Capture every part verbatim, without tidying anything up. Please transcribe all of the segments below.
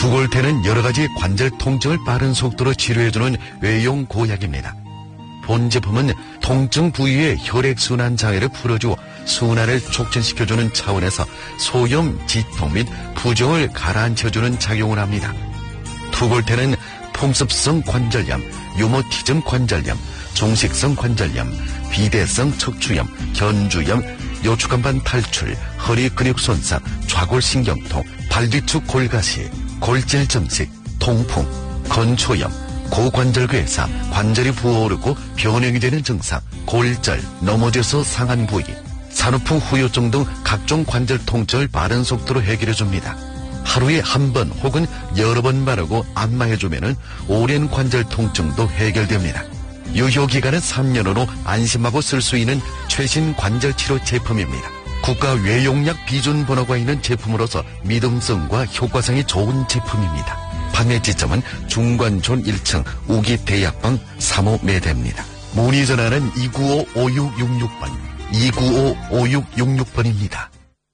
투골테는 여러가지 관절 통증을 빠른 속도로 치료해주는 외용 고약입니다. 본 제품은 통증 부위의 혈액순환 장애를 풀어주어 순환을 촉진시켜주는 차원에서 소염, 지통 및 부종을 가라앉혀주는 작용을 합니다. 투골테는 풍습성 관절염, 유모티즘 관절염, 종식성 관절염, 비대성 척추염, 견주염, 요추간반 탈출, 허리 근육 손상, 좌골신경통, 발뒤축 골가시, 골질 점식, 통풍, 건초염, 고관절괴사, 관절이 부어오르고 변형이 되는 증상, 골절, 넘어져서 상한 부위, 산후풍 후유증 등 각종 관절 통증을 빠른 속도로 해결해줍니다. 하루에 한 번 혹은 여러 번 바르고 안마해주면 오랜 관절 통증도 해결됩니다. 유효기간은 삼 년으로 안심하고 쓸 수 있는 최신 관절치료 제품입니다. 국가 외용약 비준 번호가 있는 제품으로서 믿음성과 효과성이 좋은 제품입니다. 판매 지점은 중관촌 일 층 우기대약방 삼 호 매대입니다. 문의 전화는 이구오 오육육육 번, 이구오 오육육육 번입니다.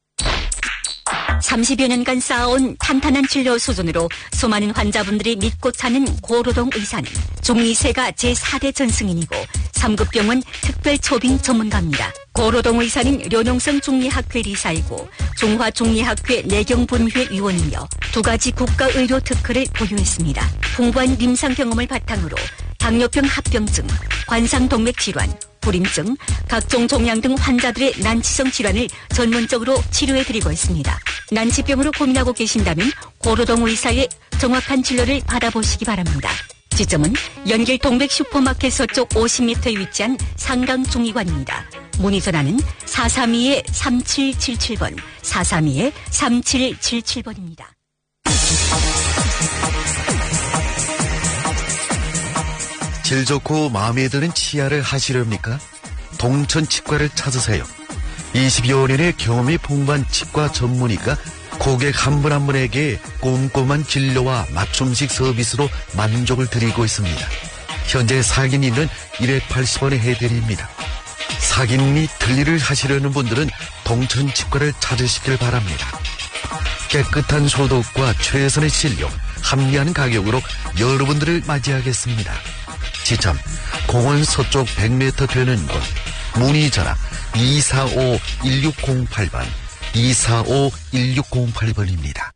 삼십여 년간 쌓아온 탄탄한 진료 수준으로 수많은 환자분들이 믿고 찾는 고로동 의사는 중리세가 제사 대 전승인이고 삼 급 병원 특별 초빙 전문가입니다. 고로동 의사는 료농성 중리학회 리사이고 중화중리학회 내경분회 위원이며 두 가지 국가의료 특허를 보유했습니다. 풍부한 임상 경험을 바탕으로 당뇨병 합병증, 관상동맥질환, 불임증, 각종 종양 등 환자들의 난치성 질환을 전문적으로 치료해드리고 있습니다. 난치병으로 고민하고 계신다면 고로동 의사의 정확한 진료를 받아보시기 바랍니다. 지점은 연길 동백 슈퍼마켓 서쪽 오십 미터에 위치한 상강중의관입니다. 문의 전화는 사삼이 삼칠칠칠 번, 사삼이 삼칠칠칠 번입니다. 질 좋고 마음에 드는 치아를 하시렵니까? 동천치과를 찾으세요. 이십여 년의 경험이 풍부한 치과 전문의가 고객 한 분 한 분에게 꼼꼼한 진료와 맞춤식 서비스로 만족을 드리고 있습니다. 현재 사기니는 일백팔십 원에 해드립니다. 사기니 틀니를 하시려는 분들은 동천치과를 찾으시길 바랍니다. 깨끗한 소독과 최선의 진료, 합리한 가격으로 여러분들을 맞이하겠습니다. 지점 공원 서쪽 백 미터 되는 곳, 문의 전화 이사오 일육공팔 번, 이사오 일육공팔 번입니다.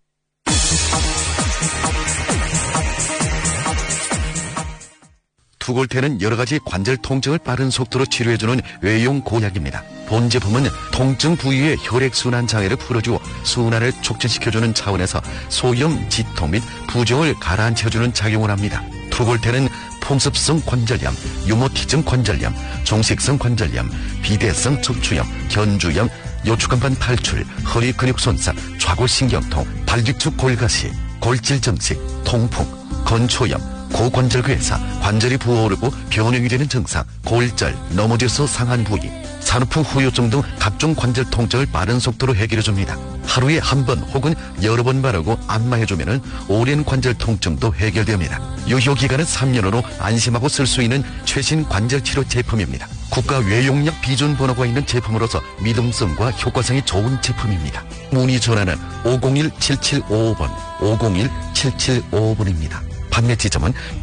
투골테는 여러가지 관절 통증을 빠른 속도로 치료해주는 외용 고약입니다. 본 제품은 통증 부위의 혈액순환 장애를 풀어주어 순환을 촉진시켜주는 차원에서 소염, 지통 및 부종을 가라앉혀주는 작용을 합니다. 투골테는 풍습성 관절염, 유모티즘 관절염, 종식성 관절염, 비대성 척추염, 견주염, 요추간반 탈출, 허리 근육 손상, 좌골신경통, 발뒤축 골가시, 골질 점식, 통풍, 건초염, 고관절괴사, 관절이 부어오르고 변형이 되는 증상, 골절, 넘어져서 상한 부위, 산후풍 후유증 등 각종 관절 통증을 빠른 속도로 해결해줍니다. 하루에 한 번 혹은 여러 번 바르고 안마해주면 오랜 관절 통증도 해결됩니다. 유효기간은 삼 년으로 안심하고 쓸 수 있는 최신 관절치료 제품입니다. 국가 외용약 비준 번호가 있는 제품으로서 믿음성과 효과성이 좋은 제품입니다. 문의 전화는 오공일 칠칠오오 번, 오공일 칠칠오오 번입니다. 판매 지점은